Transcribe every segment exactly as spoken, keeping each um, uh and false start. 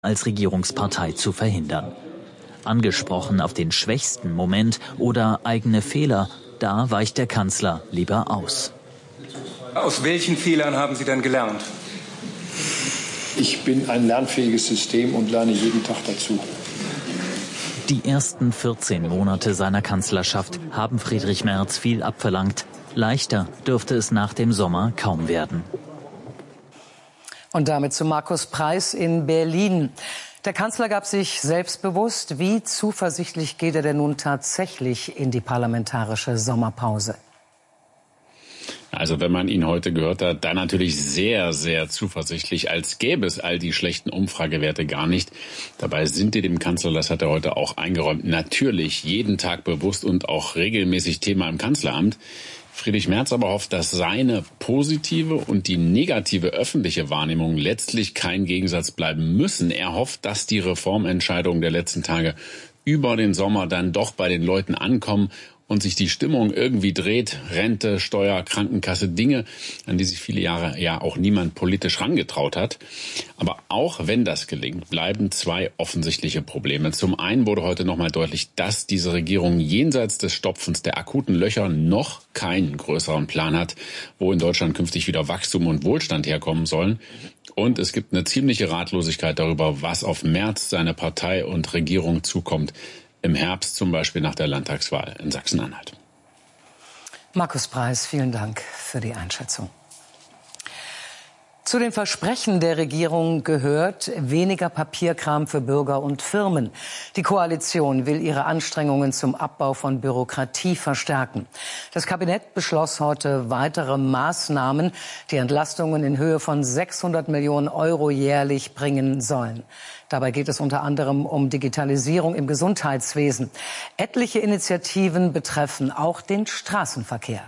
als Regierungspartei zu verhindern. Angesprochen auf den schwächsten Moment oder eigene Fehler, da weicht der Kanzler lieber aus. Aus welchen Fehlern haben Sie dann gelernt? Ich bin ein lernfähiges System und lerne jeden Tag dazu. Die ersten vierzehn Monate seiner Kanzlerschaft haben Friedrich Merz viel abverlangt. Leichter dürfte es nach dem Sommer kaum werden. Und damit zu Markus Preis in Berlin. Der Kanzler gab sich selbstbewusst. Wie zuversichtlich geht er denn nun tatsächlich in die parlamentarische Sommerpause? Also wenn man ihn heute gehört hat, dann natürlich sehr, sehr zuversichtlich, als gäbe es all die schlechten Umfragewerte gar nicht. Dabei sind die dem Kanzler, das hat er heute auch eingeräumt, natürlich jeden Tag bewusst und auch regelmäßig Thema im Kanzleramt. Friedrich Merz aber hofft, dass seine positive und die negative öffentliche Wahrnehmung letztlich kein Gegensatz bleiben müssen. Er hofft, dass die Reformentscheidungen der letzten Tage über den Sommer dann doch bei den Leuten ankommen und sich die Stimmung irgendwie dreht. Rente, Steuer, Krankenkasse, Dinge, an die sich viele Jahre ja auch niemand politisch rangetraut hat. Aber auch wenn das gelingt, bleiben zwei offensichtliche Probleme. Zum einen wurde heute nochmal deutlich, dass diese Regierung jenseits des Stopfens der akuten Löcher noch keinen größeren Plan hat, wo in Deutschland künftig wieder Wachstum und Wohlstand herkommen sollen. Und es gibt eine ziemliche Ratlosigkeit darüber, was auf Merz, seine Partei und Regierung zukommt. Im Herbst zum Beispiel nach der Landtagswahl in Sachsen-Anhalt. Markus Preis, vielen Dank für die Einschätzung. Zu den Versprechen der Regierung gehört weniger Papierkram für Bürger und Firmen. Die Koalition will ihre Anstrengungen zum Abbau von Bürokratie verstärken. Das Kabinett beschloss heute weitere Maßnahmen, die Entlastungen in Höhe von sechshundert Millionen Euro jährlich bringen sollen. Dabei geht es unter anderem um Digitalisierung im Gesundheitswesen. Etliche Initiativen betreffen auch den Straßenverkehr.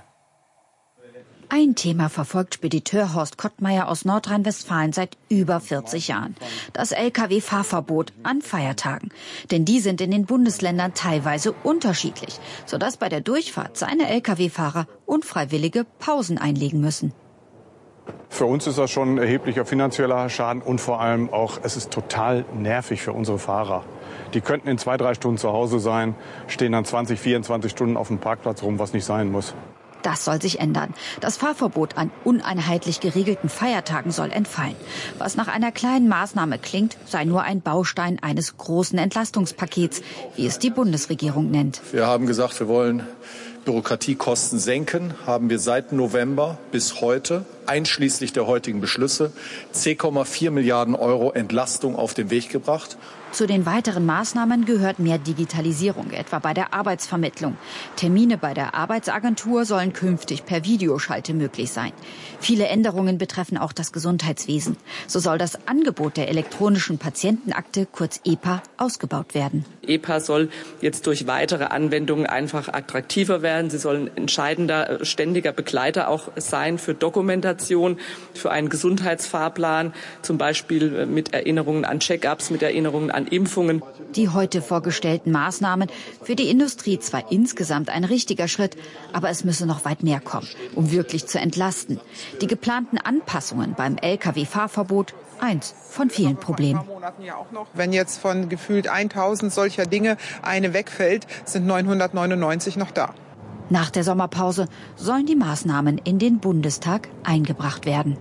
Ein Thema verfolgt Spediteur Horst Kottmeier aus Nordrhein-Westfalen seit über vierzig Jahren. Das L K W-Fahrverbot an Feiertagen. Denn die sind in den Bundesländern teilweise unterschiedlich, sodass bei der Durchfahrt seine L K W-Fahrer unfreiwillige Pausen einlegen müssen. Für uns ist das schon ein erheblicher finanzieller Schaden und vor allem auch, es ist total nervig für unsere Fahrer. Die könnten in zwei, drei Stunden zu Hause sein, stehen dann zwanzig, vierundzwanzig Stunden auf dem Parkplatz rum, was nicht sein muss. Das soll sich ändern. Das Fahrverbot an uneinheitlich geregelten Feiertagen soll entfallen. Was nach einer kleinen Maßnahme klingt, sei nur ein Baustein eines großen Entlastungspakets, wie es die Bundesregierung nennt. Wir haben gesagt, wir wollen Bürokratiekosten senken, haben wir seit November bis heute, einschließlich der heutigen Beschlüsse, zehn Komma vier Milliarden Euro Entlastung auf den Weg gebracht. Zu den weiteren Maßnahmen gehört mehr Digitalisierung, etwa bei der Arbeitsvermittlung. Termine bei der Arbeitsagentur sollen künftig per Videoschalte möglich sein. Viele Änderungen betreffen auch das Gesundheitswesen. So soll das Angebot der elektronischen Patientenakte, kurz E P A, ausgebaut werden. E P A soll jetzt durch weitere Anwendungen einfach attraktiver werden. Sie sollen ein entscheidender, ständiger Begleiter auch sein für Dokumentation, für einen Gesundheitsfahrplan, zum Beispiel mit Erinnerungen an Check-ups, mit Erinnerungen an Impfungen. Die heute vorgestellten Maßnahmen für die Industrie zwar insgesamt ein richtiger Schritt, aber es müsse noch weit mehr kommen, um wirklich zu entlasten. Die geplanten Anpassungen beim L K W-Fahrverbot, eins von vielen Problemen. Wenn jetzt von gefühlt tausend solcher Dinge eine wegfällt, sind neunhundertneunundneunzig noch da. Nach der Sommerpause sollen die Maßnahmen in den Bundestag eingebracht werden.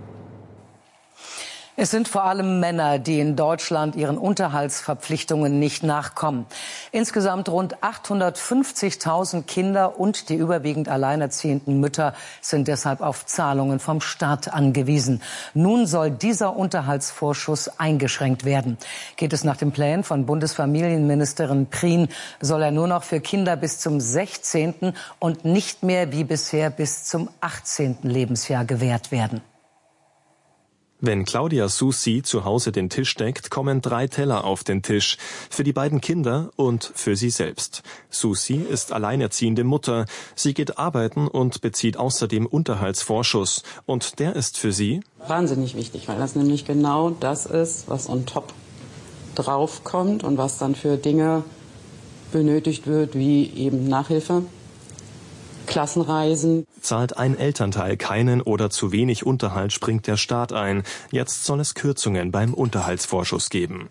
Es sind vor allem Männer, die in Deutschland ihren Unterhaltsverpflichtungen nicht nachkommen. Insgesamt rund achthundertfünfzigtausend Kinder und die überwiegend alleinerziehenden Mütter sind deshalb auf Zahlungen vom Staat angewiesen. Nun soll dieser Unterhaltsvorschuss eingeschränkt werden. Geht es nach den Plänen von Bundesfamilienministerin Prien, soll er nur noch für Kinder bis zum sechzehnten und nicht mehr wie bisher bis zum achtzehnten Lebensjahr gewährt werden. Wenn Claudia Susi zu Hause den Tisch deckt, kommen drei Teller auf den Tisch. Für die beiden Kinder und für sie selbst. Susi ist alleinerziehende Mutter. Sie geht arbeiten und bezieht außerdem Unterhaltsvorschuss. Und der ist für sie wahnsinnig wichtig, weil das nämlich genau das ist, was on top draufkommt und was dann für Dinge benötigt wird, wie eben Nachhilfe, Klassenreisen. Zahlt ein Elternteil keinen oder zu wenig Unterhalt, springt der Staat ein. Jetzt soll es Kürzungen beim Unterhaltsvorschuss geben.